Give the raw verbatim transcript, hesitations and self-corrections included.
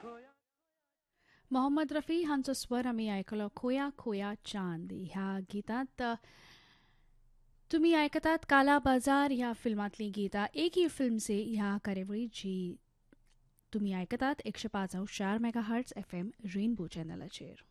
मोहम्मद रफी हांचो स्वर आमी आयकलो खोया खोया चांद ह्या गितांत. तुमी आयकतात काला बाजार ह्या फिल्मांतलीं गितां एक ही फिल्म से ह्या कार्यावळीची तुमी आयकतात एकशे पांच चार mega hertz F M rainbow चॅनलाचेर.